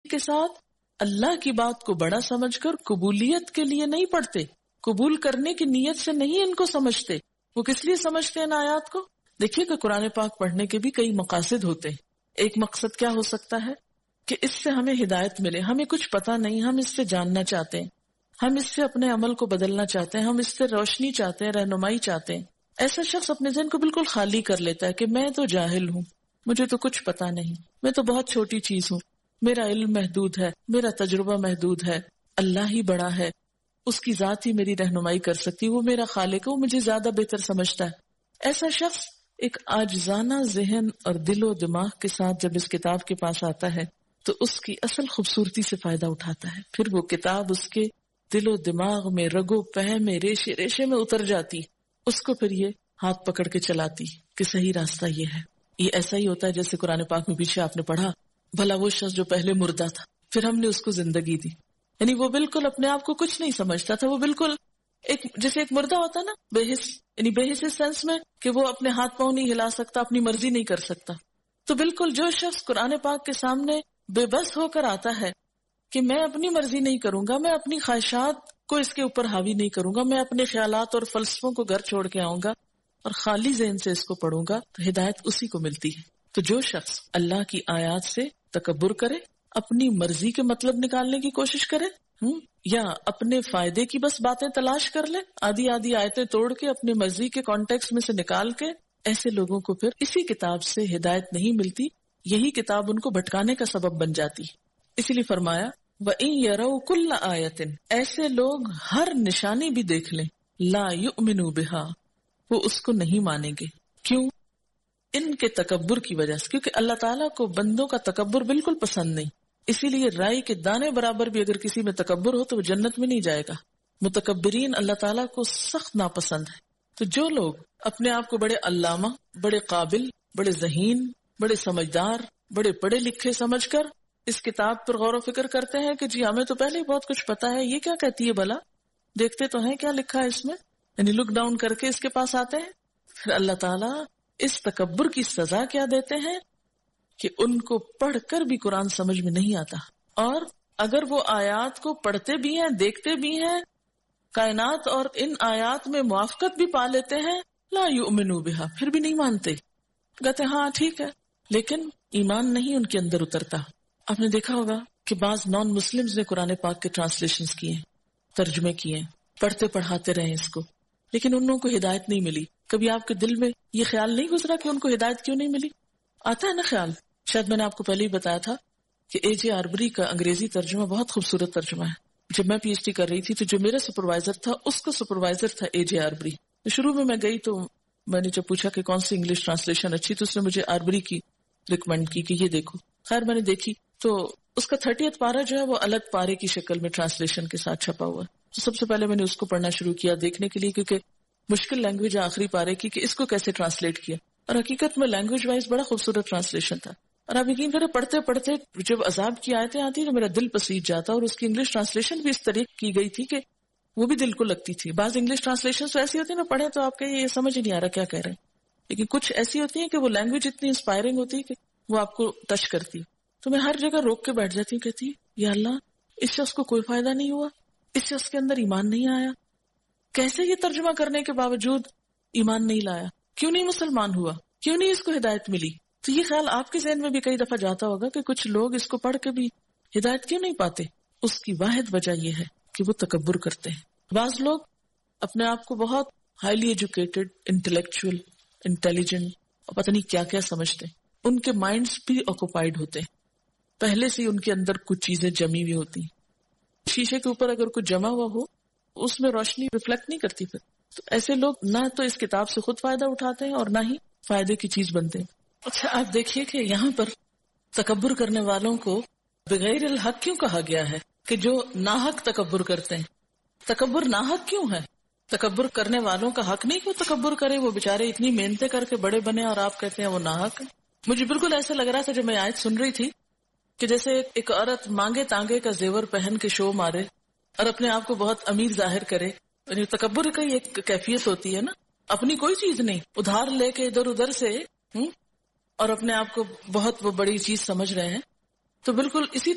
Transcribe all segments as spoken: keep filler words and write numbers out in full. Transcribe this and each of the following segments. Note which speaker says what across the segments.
Speaker 1: کے ساتھ اللہ کی بات کو بڑا سمجھ کر قبولیت کے لیے نہیں پڑھتے، قبول کرنے کی نیت سے نہیں ان کو سمجھتے. وہ کس لیے سمجھتے ہیں ان آیات کو؟ دیکھیے کہ قرآن پاک پڑھنے کے بھی کئی مقاصد ہوتے ہیں. ایک مقصد کیا ہو سکتا ہے کہ اس سے ہمیں ہدایت ملے. ہمیں کچھ پتا نہیں، ہم اس سے جاننا چاہتے ہیں، ہم اس سے اپنے عمل کو بدلنا چاہتے ہیں، ہم اس سے روشنی چاہتے ہیں، رہنمائی چاہتے ہیں. ایسا شخص اپنے ذہن کو بالکل خالی کر لیتا ہے کہ میں تو جاہل ہوں، مجھے تو کچھ پتا نہیں، میں تو بہت چھوٹی چیز ہوں، میرا علم محدود ہے، میرا تجربہ محدود ہے، اللہ ہی بڑا ہے، اس کی ذات ہی میری رہنمائی کر سکتی، وہ میرا خالق ہے، وہ مجھے زیادہ بہتر سمجھتا ہے. ایسا شخص ایک عاجزانہ ذہن اور دل و دماغ کے ساتھ جب اس کتاب کے پاس آتا ہے تو اس کی اصل خوبصورتی سے فائدہ اٹھاتا ہے. پھر وہ کتاب اس کے دل و دماغ میں، رگو پہ میں، ریشے ریشے میں اتر جاتی. اس کو پھر یہ ہاتھ پکڑ کے چلاتی کہ صحیح راستہ یہ ہے. یہ ایسا ہی ہوتا ہے جیسے قرآن پاک میں پیچھے آپ نے پڑھا، بھلا وہ شخص جو پہلے مردہ تھا پھر ہم نے اس کو زندگی دی. یعنی وہ بالکل اپنے آپ کو کچھ نہیں سمجھتا تھا، وہ بالکل ایک جیسے ایک مردہ ہوتا نا، بے حس، یعنی بے حس اس سینس میں کہ وہ اپنے ہاتھ پاؤں نہیں ہلا سکتا، اپنی مرضی نہیں کر سکتا. تو بالکل جو شخص قرآن پاک کے سامنے بے بس ہو کر آتا ہے کہ میں اپنی مرضی نہیں کروں گا، میں اپنی خواہشات کو اس کے اوپر حاوی نہیں کروں گا، میں اپنے خیالات اور فلسفوں کو گھر چھوڑ کے آؤں گا اور خالی ذہن سے اس کو پڑھوں گا، تو ہدایت اسی کو ملتی ہے. تو جو شخص اللہ کی آیات سے تکبر کرے، اپنی مرضی کے مطلب نکالنے کی کوشش کرے، ہوں یا اپنے فائدے کی بس باتیں تلاش کر لے، آدھی آدھی آیتیں توڑ کے اپنی مرضی کے کانٹیکس میں سے نکال کے، ایسے لوگوں کو پھر اسی کتاب سے ہدایت نہیں ملتی. یہی کتاب ان کو بھٹکانے کا سبب بن جاتی. اسی لیے فرمایا وَإِن يَرَوْا كُلَّ آیَةٍ، ایسے لوگ ہر نشانی بھی دیکھ لیں، لا يُؤْمِنُوا بِهَا، وہ اس کو نہیں مانیں گے. کیوں؟ ان کے تکبر کی وجہ سے، کیونکہ اللہ تعالیٰ کو بندوں کا تکبر بالکل پسند نہیں. اسی لیے رائی کے دانے برابر بھی اگر کسی میں تکبر ہو تو وہ جنت میں نہیں جائے گا. متکبرین اللہ تعالیٰ کو سخت ناپسند ہے. تو جو لوگ اپنے آپ کو بڑے علامہ، بڑے قابل، بڑے ذہین، بڑے سمجھدار، بڑے پڑھے لکھے سمجھ کر اس کتاب پر غور و فکر کرتے ہیں کہ جی ہمیں تو پہلے ہی بہت کچھ پتا ہے، یہ کیا کہتی ہے بھلا، دیکھتے تو ہیں کیا لکھا ہے اس میں، یعنی لک ڈاؤن کر کے اس کے پاس آتے ہیں، پھر اللہ تعالیٰ اس تکبر کی سزا کیا دیتے ہیں کہ ان کو پڑھ کر بھی قرآن سمجھ میں نہیں آتا، اور اگر وہ آیات کو پڑھتے بھی ہیں، دیکھتے بھی ہیں، کائنات اور ان آیات میں موافقت بھی پا لیتے ہیں، لا یؤمنوا بہا، پھر بھی نہیں مانتے، کہتے ہاں ٹھیک ہے، لیکن ایمان نہیں ان کے اندر اترتا. آپ نے دیکھا ہوگا کہ بعض نان مسلمز نے قرآن پاک کے ٹرانسلیشنز کیے، ترجمے کیے، پڑھتے پڑھاتے رہے اس کو، لیکن ان لوگوں کو ہدایت نہیں ملی. کبھی آپ کے دل میں یہ خیال نہیں گزرا کہ ان کو ہدایت کیوں نہیں ملی؟ آتا ہے نا خیال. شاید میں نے آپ کو پہلے ہی بتایا تھا کہ اے جے آربری کا انگریزی ترجمہ بہت خوبصورت ترجمہ ہے. جب میں پی ایچ ڈی کر رہی تھی تو جو میرا سپروائزر تھا اس کا سپروائزر تھا اے جے آربری. شروع میں میں گئی تو میں نے جب پوچھا کہ کون سی انگلش ٹرانسلیشن اچھی تو اس نے مجھے آربری کی ریکمینڈ کی کہ یہ دیکھو. خیر میں نے دیکھی تو اس کا تھرٹیتھ پارا جو ہے وہ الگ پارے کی شکل میں ٹرانسلیشن کے ساتھ چھپا ہوا ہے. تو سب سے پہلے میں نے اس کو پڑھنا شروع کیا دیکھنے کے لیے، کیونکہ مشکل لینگویج آخری پارے کی کہ اس کو کیسے ٹرانسلیٹ کیا، اور حقیقت میں لینگویج وائز بڑا خوبصورت ٹرانسلیشن تھا. اور آپ یقین کریں پڑھتے پڑھتے جب عذاب کی آیتیں آتی تو میرا دل پسیج جاتا، اور اس کی انگلش ٹرانسلیشن بھی اس طریقے کی گئی تھی کہ وہ بھی دل کو لگتی تھی. بعض انگلش ٹرانسلیشن تو ایسی ہوتی ہے نا پڑھیں تو آپ کے یہ سمجھ ہی نہیں آ رہا کیا کہہ رہے ہیں، لیکن کچھ ایسی ہوتی ہیں کہ وہ لینگویج اتنی انسپائرنگ ہوتی ہے کہ وہ آپ کو ٹچ کرتی. تو میں ہر جگہ روک کے بیٹھ جاتی ہوں، کہتی یا اللہ اس شخص کو کوئی فائدہ نہیں ہوا، اس شخص کے اندر ایمان نہیں آیا، کیسے یہ ترجمہ کرنے کے باوجود ایمان نہیں لایا، کیوں نہیں مسلمان ہوا، کیوں نہیں اس کو ہدایت ملی. تو یہ خیال آپ کے ذہن میں بھی کئی دفعہ جاتا ہوگا کہ کچھ لوگ اس کو پڑھ کے بھی ہدایت کیوں نہیں پاتے. اس کی واحد وجہ یہ ہے کہ وہ تکبر کرتے ہیں. بعض لوگ اپنے آپ کو بہت ہائیلی ایجوکیٹڈ، انٹلیکچوئل، انٹیلیجنٹ اور پتہ نہیں کیا کیا سمجھتے ہیں. ان کے مائنڈز بھی آکوپائڈ ہوتے ہیں، پہلے سے ان کے اندر کچھ چیزیں جمی ہوئی ہوتی ہیں. شیشے کے اوپر اگر کچھ جمع ہوا ہو اس میں روشنی ریفلیکٹ نہیں کرتی. پھر تو ایسے لوگ نہ تو اس کتاب سے خود فائدہ اٹھاتے ہیں اور نہ ہی فائدے کی چیز بنتے ہیں. اچھا آپ دیکھیے کہ یہاں پر تکبر کرنے والوں کو بغیر الحق کیوں کہا گیا ہے کہ جو ناحق تکبر کرتے ہیں. تکبر ناحق کیوں ہے؟ تکبر کرنے والوں کا حق نہیں کہ وہ تکبر کرے، وہ بےچارے اتنی محنتیں کر کے بڑے بنے اور آپ کہتے ہیں وہ ناحق ہے. مجھے بالکل ایسا لگ رہا تھا جب میں آیت سن رہی تھی کہ جیسے ایک عورت مانگے تانگے کا زیور پہن کے شو مارے اور اپنے آپ کو بہت امیر ظاہر کرے. یعنی تکبر کا ایک کیفیت ہوتی ہے نا، اپنی کوئی چیز نہیں، ادھار لے کے ادھر ادھر سے ہوں اور اپنے آپ کو بہت وہ بڑی چیز سمجھ رہے ہیں. تو بالکل اسی طرح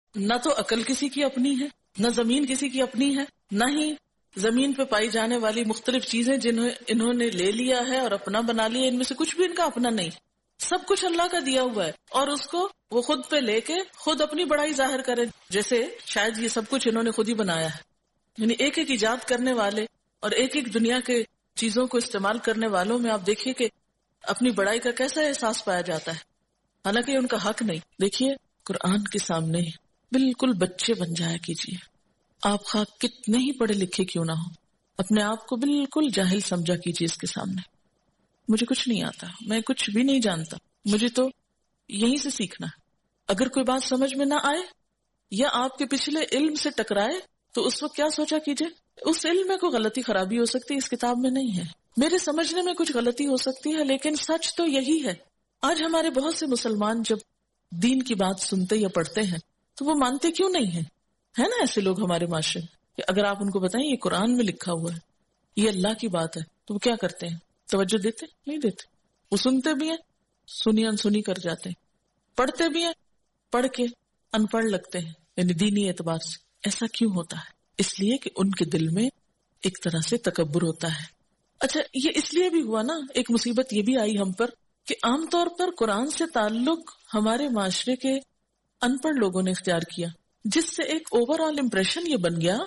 Speaker 1: نہ تو عقل کسی کی اپنی ہے، نہ زمین کسی کی اپنی ہے، نہ ہی زمین پہ پائی جانے والی مختلف چیزیں جنہیں انہوں نے لے لیا ہے اور اپنا بنا لیا، ان میں سے کچھ بھی ان کا اپنا نہیں، سب کچھ اللہ کا دیا ہوا ہے، اور اس کو وہ خود پہ لے کے خود اپنی بڑائی ظاہر کرے، جیسے شاید یہ سب کچھ انہوں نے خود ہی بنایا ہے. یعنی ایک ایک ایجاد کرنے والے اور ایک ایک دنیا کے چیزوں کو استعمال کرنے والوں میں آپ دیکھیے کہ اپنی بڑائی کا کیسا احساس پایا جاتا ہے، حالانکہ ان کا حق نہیں. دیکھیے قرآن کے سامنے بالکل بچے بن جایا کیجیے، آپ خواہ کتنے ہی پڑھے لکھے کیوں نہ ہو، اپنے آپ کو بالکل جاہل سمجھا کیجیے اس کے سامنے. مجھے کچھ نہیں آتا، میں کچھ بھی نہیں جانتا، مجھے تو یہیں سے سیکھنا ہے. اگر کوئی بات سمجھ میں نہ آئے یا آپ کے پچھلے علم سے ٹکرائے تو اس وقت کیا سوچا کیجیے، اس علم میں کوئی غلطی خرابی ہو سکتی ہے، اس کتاب میں نہیں ہے، میرے سمجھنے میں کچھ غلطی ہو سکتی ہے، لیکن سچ تو یہی ہے. آج ہمارے بہت سے مسلمان جب دین کی بات سنتے یا پڑھتے ہیں تو وہ مانتے کیوں نہیں ہیں؟ ہے نا ایسے لوگ ہمارے معاشرے کہ اگر آپ ان کو بتائیں یہ قرآن میں لکھا ہوا ہے، یہ اللہ کی بات ہے، تو وہ کیا کرتے ہیں؟ توجہ دیتے نہیں دیتے. وہ سنتے بھی ہیں، سنی انسنی کر جاتے ہیں، پڑھتے بھی ہیں، پڑھ کے ان پڑھ لگتے ہیں، یعنی دینی اعتبار سے. ایسا کیوں ہوتا ہے؟ اس لیے کہ ان کے دل میں ایک طرح سے تکبر ہوتا ہے. اچھا یہ اس لیے بھی ہوا نا، ایک مصیبت یہ بھی آئی ہم پر کہ عام طور پر قرآن سے تعلق ہمارے معاشرے کے ان پڑھ لوگوں نے اختیار کیا، جس سے ایک اوور آل امپریشن یہ بن گیا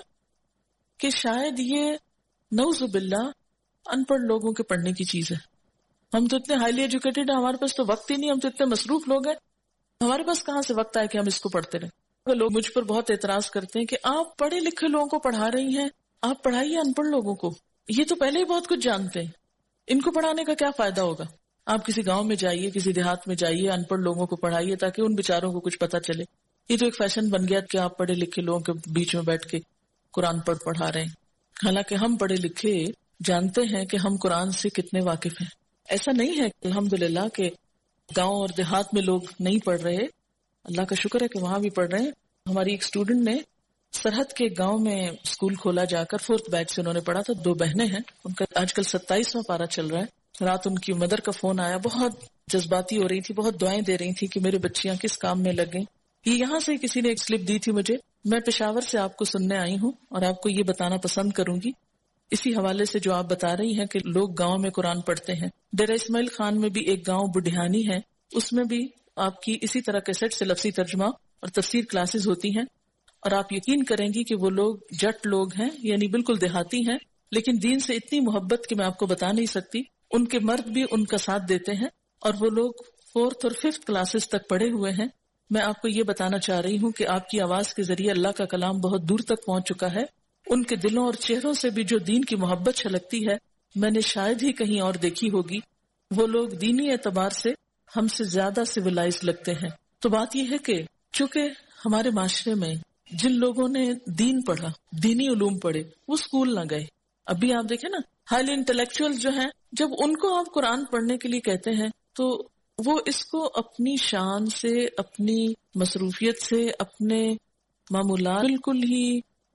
Speaker 1: کہ شاید یہ نعوذ باللہ ان پڑھ لوگوں کے پڑھنے کی چیز ہے. ہم تو اتنے ہائیلی ایجوکیٹڈ ہیں، ہمارے پاس تو وقت ہی نہیں، ہم تو اتنے مصروف لوگ ہیں، ہمارے پاس کہاں سے وقت آئے کہ ہم اس کو پڑھتے رہیں. لوگ مجھ پر بہت اعتراض کرتے ہیں کہ آپ پڑھے لکھے لوگوں کو پڑھا رہی ہیں، آپ پڑھائیے ان پڑھ لوگوں کو، یہ تو پہلے ہی بہت کچھ جانتے ہیں، ان کو پڑھانے کا کیا فائدہ ہوگا. آپ کسی گاؤں میں جائیے، کسی دیہات میں جائیے، ان پڑھ لوگوں کو پڑھائیے تاکہ ان بیچاروں کو کچھ پتہ چلے. یہ تو ایک فیشن بن گیا کہ آپ پڑھے لکھے لوگوں کے بیچ میں بیٹھ کے قرآن پڑھ پڑھا رہے ہیں، حالانکہ ہم پڑھے لکھے جانتے ہیں کہ ہم قرآن سے کتنے واقف ہیں. ایسا نہیں ہے الحمدللہ کہ گاؤں اور دیہات میں لوگ نہیں پڑھ رہے، اللہ کا شکر ہے کہ وہاں بھی پڑھ رہے ہیں. ہماری ایک اسٹوڈنٹ نے سرحد کے گاؤں میں اسکول کھولا، جا کر فورتھ بیچ سے انہوں نے پڑھا تھا. دو بہنیں ہیں، ان کا آج کل ستائیسواں پارہ چل رہا ہے. رات ان کی مدر کا فون آیا، بہت جذباتی ہو رہی تھی، بہت دعائیں دے رہی تھی کہ میرے بچیاں کس کام میں لگ گئیں. یہ یہاں سے کسی نے ایک سلپ دی تھی مجھے، میں پشاور سے آپ کو سننے آئی ہوں اور آپ کو یہ بتانا پسند کروں گی اسی حوالے سے جو آپ بتا رہی ہیں کہ لوگ گاؤں میں قرآن پڑھتے ہیں. ڈیرہ اسماعیل خان میں بھی ایک گاؤں بڈھیانی ہے، اس میں بھی آپ کی اسی طرح کیسٹ سے لفظی ترجمہ اور تفسیر کلاسز ہوتی ہیں، اور آپ یقین کریں گی کہ وہ لوگ جٹ لوگ ہیں، یعنی بالکل دیہاتی ہیں، لیکن دین سے اتنی محبت کہ میں آپ کو بتا نہیں سکتی. ان کے مرد بھی ان کا ساتھ دیتے ہیں اور وہ لوگ فورتھ اور ففتھ کلاسز تک پڑھے ہوئے ہیں. میں آپ کو یہ بتانا چاہ رہی ہوں کہ آپ کی آواز کے ذریعے اللہ کا کلام بہت دور تک پہنچ چکا ہے. ان کے دلوں اور چہروں سے بھی جو دین کی محبت چھلکتی ہے میں نے شاید ہی کہیں اور دیکھی ہوگی. وہ لوگ دینی اعتبار سے ہم سے زیادہ سویلائز لگتے ہیں. تو بات یہ ہے کہ چونکہ ہمارے معاشرے میں جن لوگوں نے دین پڑھا، دینی علوم پڑھے، وہ اسکول نہ گئے. ابھی آپ دیکھیں نا ہائیلی انٹلیکچوئل جو ہیں، جب ان کو آپ قرآن پڑھنے کے لیے کہتے ہیں تو وہ اس کو اپنی شان سے، اپنی مصروفیت سے، اپنے معمولات بالکل ہی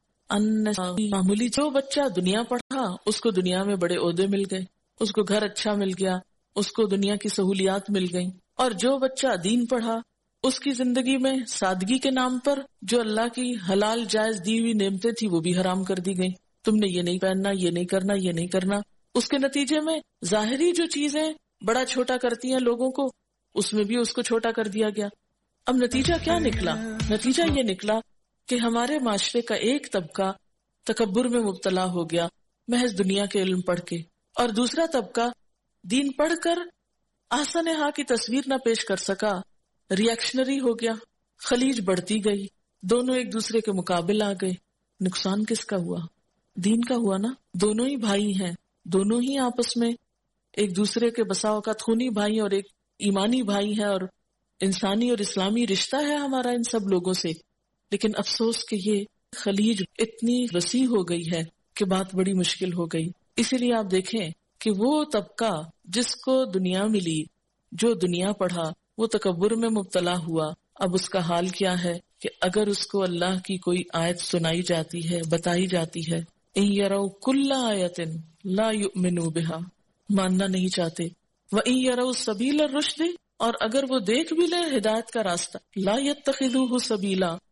Speaker 1: معمولی. جو بچہ دنیا پڑھا اس کو دنیا میں بڑے عہدے مل گئے، اس کو گھر اچھا مل گیا، اس کو دنیا کی سہولیات مل گئیں. اور جو بچہ دین پڑھا اس کی زندگی میں سادگی کے نام پر جو اللہ کی حلال جائز دی ہوئی نعمتیں تھی وہ بھی حرام کر دی گئیں. تم نے یہ نہیں پہننا، یہ نہیں کرنا، یہ نہیں کرنا. اس کے نتیجے میں ظاہری جو چیزیں بڑا چھوٹا کرتی ہیں لوگوں کو، اس میں بھی اس کو چھوٹا کر دیا گیا. اب نتیجہ کیا نکلا؟ نتیجہ یہ نکلا کہ ہمارے معاشرے کا ایک طبقہ تکبر میں مبتلا ہو گیا محض دنیا کے علم پڑھ کے، اور دوسرا طبقہ دین پڑھ کر احسن ہا کی تصویر نہ پیش کر سکا، ریئیکشنری ہو گیا. خلیج بڑھتی گئی، دونوں ایک دوسرے کے مقابل آ گئے. نقصان کس کا ہوا؟ دین کا ہوا نا. دونوں ہی بھائی ہیں، دونوں ہی آپس میں ایک دوسرے کے بسا اوقات خونی بھائی اور ایک ایمانی بھائی ہیں، اور انسانی اور اسلامی رشتہ ہے ہمارا ان سب لوگوں سے. لیکن افسوس کہ یہ خلیج اتنی وسیع ہو گئی ہے کہ بات بڑی مشکل ہو گئی. اسی لیے آپ دیکھیں کہ وہ طبقہ جس کو دنیا ملی، جو دنیا پڑھا، وہ تکبر میں مبتلا ہوا. اب اس کا حال کیا ہے کہ اگر اس کو اللہ کی کوئی آیت سنائی جاتی ہے، بتائی جاتی ہے، ان یروا کل آیۃ لا یؤمنوا بہا، ماننا نہیں چاہتے. وان یروا سبیل الرشد، اور اگر وہ دیکھ بھی لیں ہدایت کا راستہ، لا یتخذوہ سبیلا،